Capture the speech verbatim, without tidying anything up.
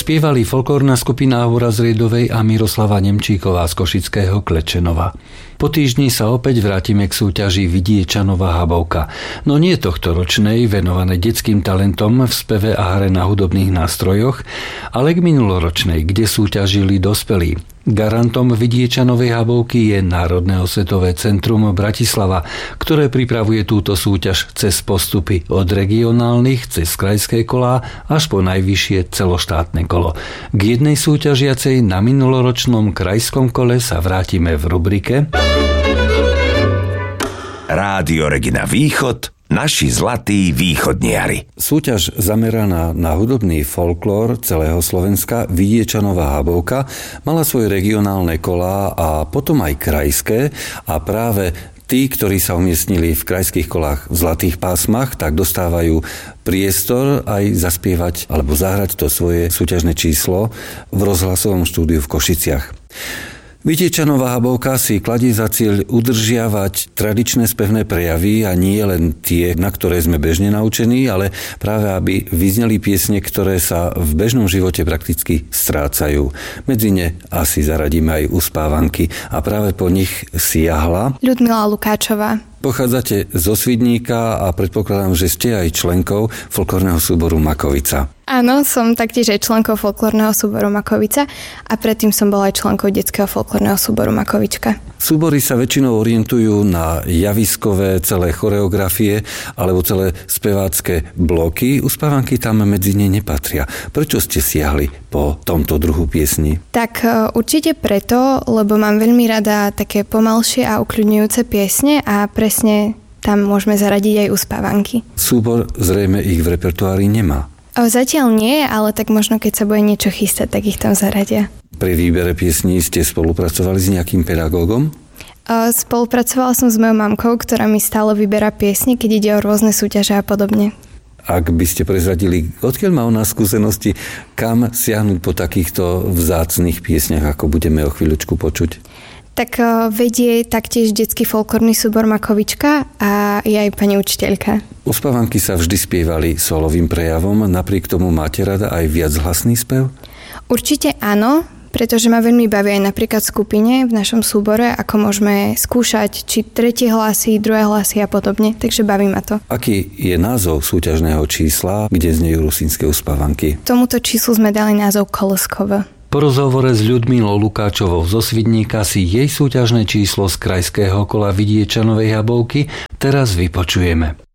Spievali folklórna skupina Aura z Riedovej a Miroslava Nemčíková z Košického Klečenova. Po týždni sa opäť vrátime k súťaži Vidiečanova Habovka. No nie tohto ročnej, venované detským talentom v speve a hre na hudobných nástrojoch, ale k minuloročnej, kde súťažili dospelí. Garantom Vidiečanovej Habovky je Národné osvetové centrum Bratislava, ktoré pripravuje túto súťaž cez postupy od regionálnych cez krajské kolá až po najvyššie celoštátne kolo. K jednej súťažiacej na minuloročnom krajskom kole sa vrátime v rubrike Rádio Regina Východ, naši zlatí východniari. Súťaž zameraná na hudobný folklór celého Slovenska Vidiečanová Habovka mala svoje regionálne kolá a potom aj krajské a práve tí, ktorí sa umiestnili v krajských kolách v zlatých pásmach, tak dostávajú priestor aj zaspievať alebo zahrať to svoje súťažné číslo v rozhlasovom štúdiu v Košiciach. Vidiečanová Habovka si kladie za cieľ udržiavať tradičné spevné prejavy a nie len tie, na ktoré sme bežne naučení, ale práve aby vyzneli piesne, ktoré sa v bežnom živote prakticky strácajú. Medzi ne asi zaradíme aj uspávanky a práve po nich siahla Ľudmila Lukáčová. Pochádzate zo Svidníka a predpokladám, že ste aj členkou folklórneho súboru Makovica. Áno, som taktiež aj členkou folklórneho súboru Makovica a predtým som bola aj členkou detského folklórneho súboru Makovička. Súbory sa väčšinou orientujú na javiskové celé choreografie alebo celé spevácké bloky. Uspávanky tam medzi ne nepatria. Prečo ste siahli po tomto druhu piesni? Tak určite preto, lebo mám veľmi rada také pomalšie a ukľudňujúce piesne a presne tam môžeme zaradiť aj uspávanky. Súbor zrejme ich v repertoári nemá. O, zatiaľ nie, ale tak možno keď sa bude niečo chystať, tak ich tam zaradia. Pri výbere piesní ste spolupracovali s nejakým pedagógom? Spolupracovala som s mojou mamkou, ktorá mi stále vyberá piesne, keď ide o rôzne súťaže a podobne. Ak by ste prezradili, odkiaľ má ona skúsenosti, kam siahnuť po takýchto vzácnych piesniach, ako budeme o chvíľučku počuť? Tak vedie taktiež detský folklórny súbor Makovička a je aj pani učiteľka. Uspávanky sa vždy spievali solovým prejavom, napriek tomu máte rada aj viachlasný spev? Určite áno, pretože ma veľmi baví aj napríklad v skupine v našom súbore, ako môžeme skúšať či tretie hlasy, druhé hlasy a podobne, takže baví ma to. Aký je názov súťažného čísla, kde znejú rusínske uspávanky? Tomuto číslu sme dali názov Koleskova. Po rozhovore s Ľudmilou Lukáčovou zo Svidníka si jej súťažné číslo z krajského kola Vidiečanovej Habovky teraz vypočujeme.